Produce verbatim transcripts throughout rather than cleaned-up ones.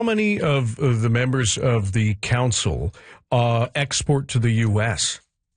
How many of, of the members of the council uh, export to the U S?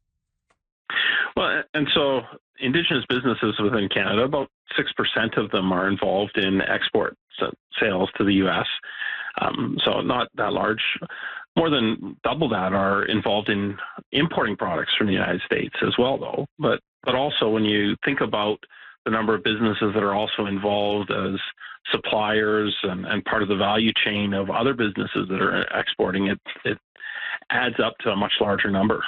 Well, and so Indigenous businesses within Canada, about six percent of them are involved in export sales to the U S. Um, so not that large. More than double that are involved in importing products from the United States as well, though. But but also when you think about the number of businesses that are also involved as suppliers and, and part of the value chain of other businesses that are exporting, it, it adds up to a much larger number.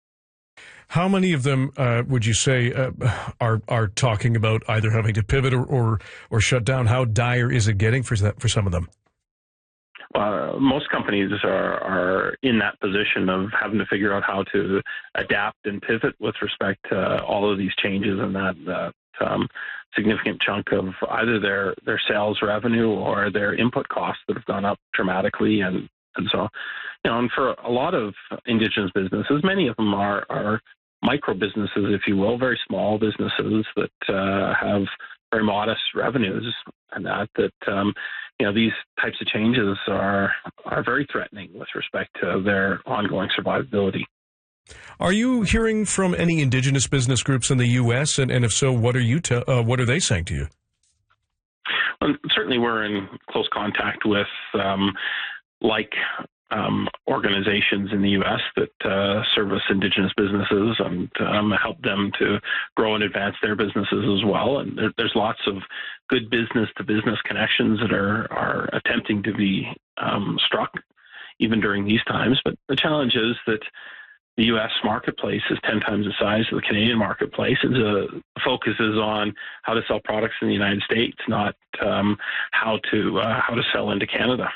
How many of them uh, would you say uh, are are talking about either having to pivot or, or or shut down? How dire is it getting for that for some of them? Uh, most companies are are in that position of having to figure out how to adapt and pivot with respect to all of these changes, and that that um, significant chunk of either their their sales revenue or their input costs that have gone up dramatically, and and so you know, and for a lot of Indigenous businesses, many of them are are micro businesses, if you will, very small businesses that uh, have very modest revenues, and that that um, you know, these types of changes are are very threatening with respect to their ongoing survivability. Are you hearing from any Indigenous business groups in the U S, and, and if so, what are you te- uh, what are they saying to you? Well, certainly, we're in close contact with um, like. Um, organizations in the U S that uh, service Indigenous businesses and um, help them to grow and advance their businesses as well. And there, there's lots of good business-to-business connections that are, are attempting to be um, struck even during these times. But the challenge is that the U S marketplace is ten times the size of the Canadian marketplace. And the focus is on how to sell products in the United States, not um, how to uh, how to sell into Canada.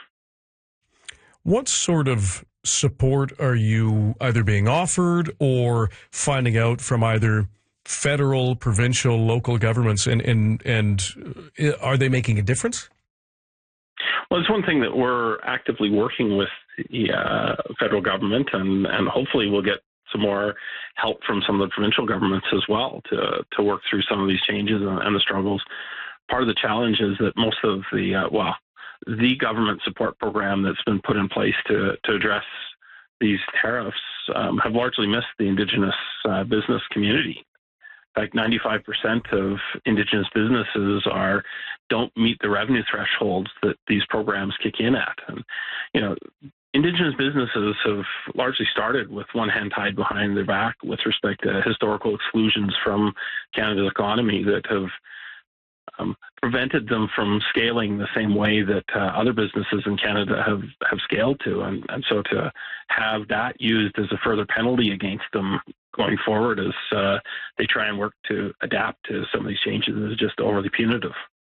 What sort of support are you either being offered or finding out from either federal, provincial, local governments, and and, and are they making a difference? Well, it's one thing that we're actively working with the uh, federal government, and, and hopefully we'll get some more help from some of the provincial governments as well to, to work through some of these changes and, and the struggles. Part of the challenge is that most of the, uh, well, the government support program that's been put in place to, to address these tariffs um, have largely missed the Indigenous uh, business community. In fact, ninety-five percent of Indigenous businesses are don't meet the revenue thresholds that these programs kick in at. And, you know, Indigenous businesses have largely started with one hand tied behind their back with respect to historical exclusions from Canada's economy that have Um, prevented them from scaling the same way that uh, other businesses in Canada have, have scaled to. And, and so to have that used as a further penalty against them going forward as uh, they try and work to adapt to some of these changes is just overly punitive.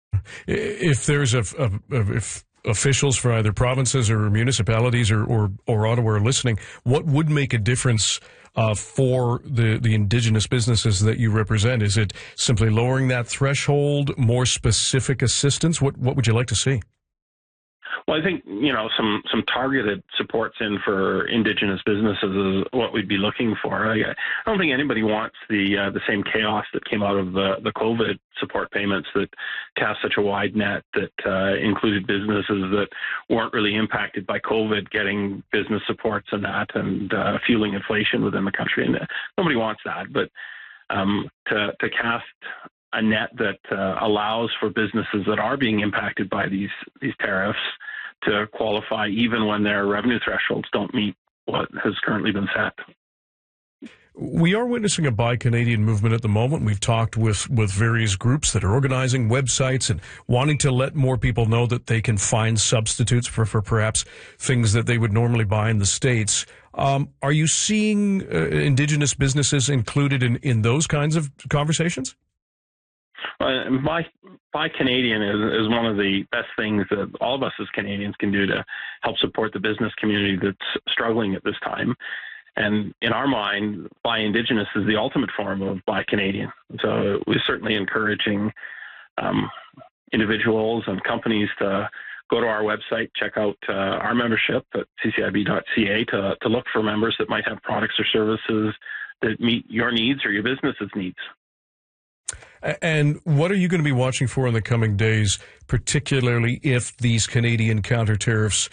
If there's a, a, a if officials for either provinces or municipalities or, or, or Ottawa are listening, what would make a difference Uh, for the, the Indigenous businesses that you represent? Is it simply lowering that threshold, more specific assistance? What what would you like to see? Well, I think, you know, some, some targeted supports in for Indigenous businesses is what we'd be looking for. I, I don't think anybody wants the uh, the same chaos that came out of the, the COVID support payments that cast such a wide net that uh, included businesses that weren't really impacted by COVID getting business supports and that and uh, fueling inflation within the country. And nobody wants that. But um, to, to cast a net that uh, allows for businesses that are being impacted by these these tariffs to qualify even when their revenue thresholds don't meet what has currently been set. We are witnessing a Buy Canadian movement at the moment. We've talked with, with various groups that are organizing websites and wanting to let more people know that they can find substitutes for, for perhaps things that they would normally buy in the States. Um, are you seeing uh, Indigenous businesses included in, in those kinds of conversations? Uh, Buy, Buy Canadian is, is one of the best things that all of us as Canadians can do to help support the business community that's struggling at this time. And in our mind, Buy Indigenous is the ultimate form of Buy Canadian. So we're certainly encouraging um, individuals and companies to go to our website, check out uh, our membership at c c i b dot c a to, to look for members that might have products or services that meet your needs or your business's needs. And what are you going to be watching for in the coming days, particularly if these Canadian counter tariffs